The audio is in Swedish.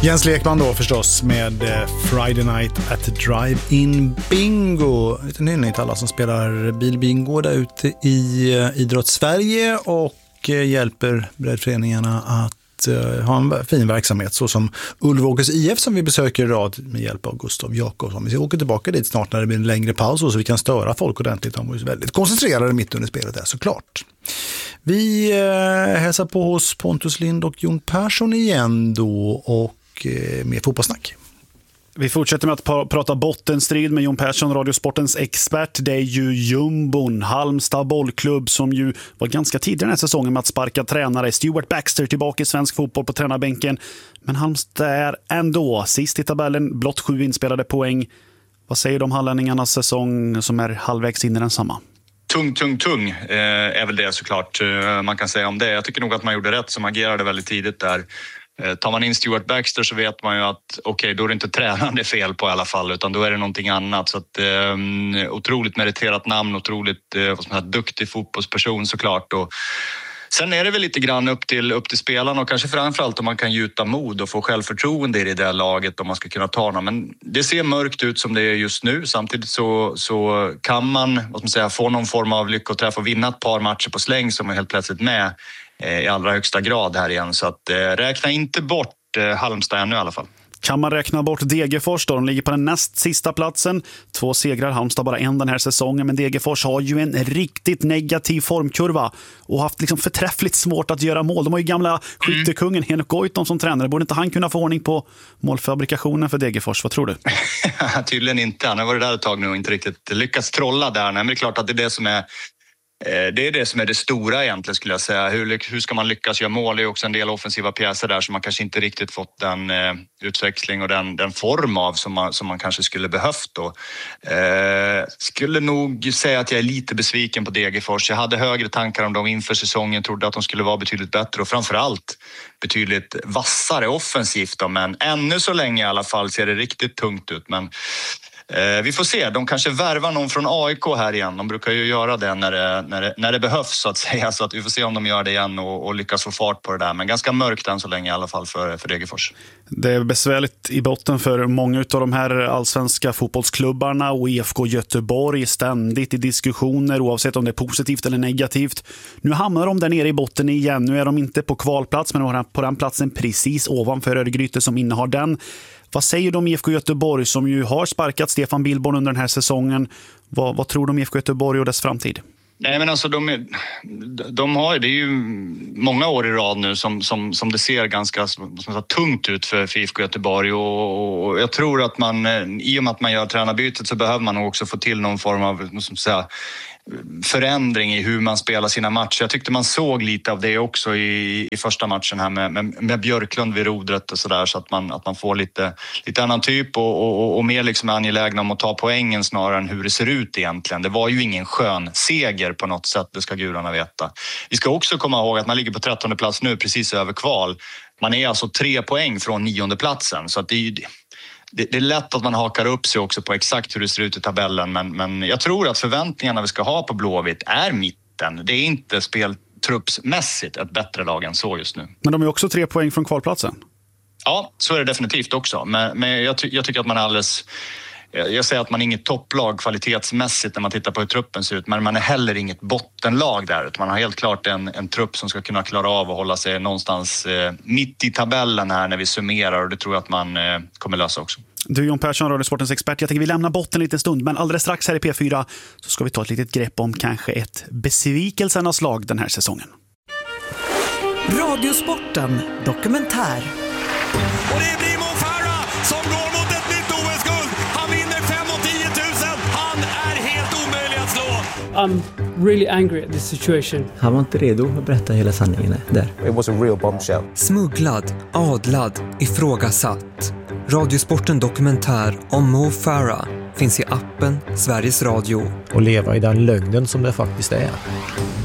Jens Lekman då förstås med Friday Night at the Drive-In Bingo. Lite hyllning till alla som spelar bilbingo där ute i Idrottssverige och hjälper breddföreningarna att ha en fin verksamhet, så som Ulvåkers IF som vi besöker idag med hjälp av Gustav Jakobsson. Vi åker tillbaka dit snart när det blir en längre paus så vi kan störa folk ordentligt. De var ju väldigt koncentrerade mitt under spelet där, såklart. Vi hälsar på hos Pontus Lind och Jon Persson igen då och med fotbollssnack. Vi fortsätter med att prata bottenstrid med Jon Persson, Radiosportens expert. Det är ju jumbon, Halmstad bollklubb, som ju var ganska tidig den här säsongen med att sparka tränare. Stuart Baxter tillbaka i svensk fotboll på tränarbänken. Men Halmstad är ändå sist i tabellen, blott 7 inspelade poäng. Vad säger de hallänningarnas säsong som är halvvägs in i densamma? Tung är väl det såklart man kan säga om det. Jag tycker nog att man gjorde rätt som agerade väldigt tidigt där. Tar man in Stuart Baxter så vet man ju att okej, då är det inte tränaren det är fel på i alla fall, utan då är det någonting annat. Så att otroligt meriterat namn, otroligt duktig fotbollsperson såklart. Och sen är det väl lite grann upp till spelarna och kanske framförallt om man kan gjuta mod och få självförtroende i det där laget om man ska kunna ta honom. Men det ser mörkt ut som det är just nu. Samtidigt så kan man få någon form av lyckoträff och vinna ett par matcher på släng som är helt plötsligt med i allra högsta grad här igen. Så att räkna inte bort Halmstad ännu i alla fall. Kan man räkna bort Degerfors då? De ligger på den näst sista platsen. 2 segrar, Halmstad bara 1 den här säsongen. Men Degerfors har ju en riktigt negativ formkurva och haft liksom förträffligt svårt att göra mål. De har ju gamla skyttekungen Henrik Goitom som tränare. Borde inte han kunna få ordning på målfabrikationen för Degerfors? Vad tror du? Tydligen inte. Han har varit där ett tag nu och inte riktigt lyckats trolla där. Men det är klart att det är det som är det stora egentligen, skulle jag säga. Hur ska man lyckas göra mål? Det är också en del offensiva pjäser där som man kanske inte riktigt fått den utväxling och den form av som man kanske skulle behövt då. Skulle nog säga att jag är lite besviken på Degerfors. Jag hade högre tankar om dem inför säsongen, trodde att de skulle vara betydligt bättre och framförallt betydligt vassare offensivt då. Men ännu så länge i alla fall ser det riktigt tungt ut. Men vi får se, de kanske värvar någon från AIK här igen. De brukar ju göra det när det behövs så att säga. Så att vi får se om de gör det igen och lyckas få fart på det där. Men ganska mörkt än så länge i alla fall för Degerfors. Det är besvärligt i botten för många av de här allsvenska fotbollsklubbarna och IFK Göteborg ständigt i diskussioner oavsett om det är positivt eller negativt. Nu hamnar de där nere i botten igen. Nu är de inte på kvalplats men på den platsen precis ovanför Örgryte som innehar den. Vad säger de om IFK Göteborg som ju har sparkat Stefan Billborn under den här säsongen? Vad tror de om IFK Göteborg och dess framtid? Nej, men alltså de har, det är ju många år i rad nu som det ser ganska tungt ut för IFK Göteborg och jag tror att man, i och med att man gör tränarbytet så behöver man också få till någon form av förändring i hur man spelar sina matcher. Jag tyckte man såg lite av det också i första matchen här med Björklund vid rodret och sådär, så att man får lite annan typ och mer liksom angelägna om att ta poängen snarare än hur det ser ut egentligen. Det var ju ingen skön seger på något sätt, det ska gudarna veta. Vi ska också komma ihåg att man ligger på 13:e plats nu, precis över kval. Man är alltså 3 poäng från 9:e platsen, så att det är lätt att man hakar upp sig också på exakt hur det ser ut i tabellen, men jag tror att förväntningarna vi ska ha på Blåvitt är mitten. Det är inte speltruppsmässigt ett bättre lag än så just nu. Men de är också 3 poäng från kvalplatsen. Ja, så är det definitivt också. Men jag tycker att man är alldeles... Jag säger att man är inget topplag kvalitetsmässigt när man tittar på hur truppen ser ut, men man är heller inget bottenlag där. Man har helt klart en trupp som ska kunna klara av att hålla sig någonstans mitt i tabellen här när vi summerar, och det tror jag att man kommer lösa också. Du, Jon Persson, Radiosportens expert. Jag tänker vi lämnar botten en liten stund, men alldeles strax här i P4 så ska vi ta ett litet grepp om kanske ett besvikelsernas lag den här säsongen. Radiosporten dokumentär. Och det blir Mo Farah som går mot ett nytt OS-guld. Han vinner 5 och 10 000. Han är helt omöjlig att slå. I'm really angry at this situation. Han var inte redo att berätta hela sanningen där. It was a real bombshell. Smugglad, adlad, ifrågasatt. Radiosporten dokumentär om Mo Farah finns i appen Sveriges Radio. Och leva i den lögnen som det faktiskt är.